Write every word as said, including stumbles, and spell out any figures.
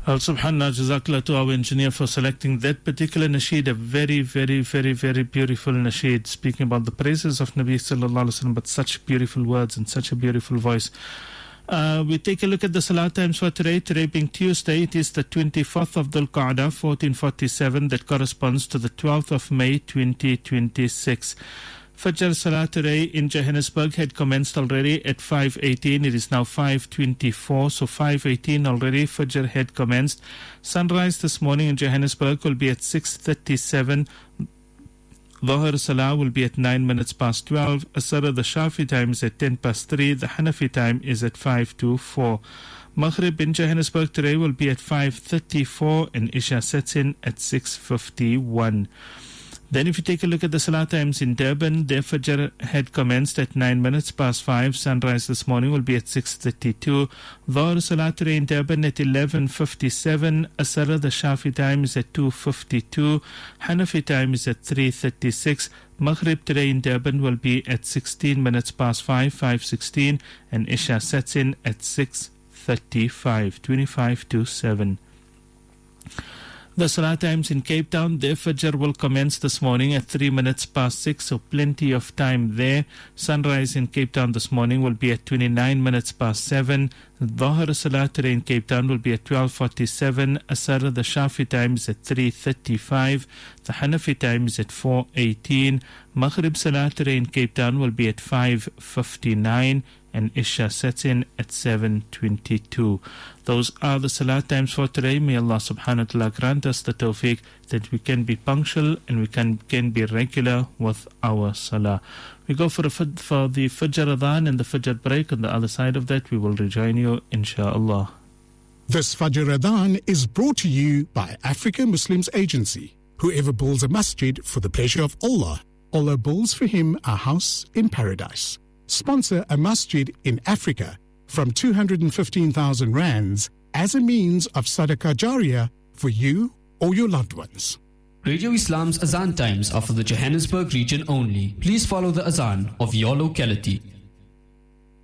Well, subhanallah, jazakallah to our engineer for selecting that particular nasheed, a very, very, very, very beautiful nasheed, speaking about the praises of Nabi sallallahu alaihi wasallam, but such beautiful words and such a beautiful voice. Uh, we take a look at the salat times for today. Today being Tuesday, it is the twenty-fourth of Dhul Qa'dah, fourteen forty-seven, that corresponds to the twelfth of May, twenty twenty-six. Fajr Salat today in Johannesburg had commenced already at five eighteen. It is now five twenty-four, so five eighteen already Fajr had commenced. Sunrise this morning in Johannesburg will be at six thirty-seven. Dhuhr Salah will be at nine minutes past twelve. Asr, the Shafi time is at ten past three. The Hanafi time is at five to four. Maghrib in Johannesburg today will be at five thirty-four and Isha sets in at six fifty-one. Then if you take a look at the Salah times in Durban, their Fajr had commenced at nine minutes past five. Sunrise this morning will be at six thirty-two. Dhuhr Salah today in Durban at eleven fifty-seven. Asr, the Shafi time is at two fifty-two. Hanafi time is at three thirty-six. Maghrib today in Durban will be at sixteen minutes past five, five sixteen. And Isha sets in at six thirty-five, twenty-five to seven. The Salah times in Cape Town, their Fajr will commence this morning at three minutes past six, so plenty of time there. Sunrise in Cape Town this morning will be at twenty-nine minutes past seven. Dhuhr Salah today in Cape Town will be at twelve forty-seven. Asr, the Shafi time is at three thirty-five. The Hanafi time is at four eighteen. Maghrib Salah today in Cape Town will be at five fifty-nine. And Isha sets in at seven twenty-two. Those are the Salat times for today. May Allah subhanahu wa ta'ala grant us the tawfiq that we can be punctual and we can, can be regular with our Salah. We go for, a, for the Fajr Adhan and the Fajr break. On the other side of that, we will rejoin you, inshaAllah. This Fajr Adhan is brought to you by Africa Muslims Agency. Whoever builds a masjid for the pleasure of Allah, Allah builds for him a house in paradise. Sponsor a masjid in Africa from two hundred fifteen thousand rands as a means of sadaqah jariyah for you or your loved ones. Radio Islam's Azan times are for the Johannesburg region only. Please follow the Azan of your locality.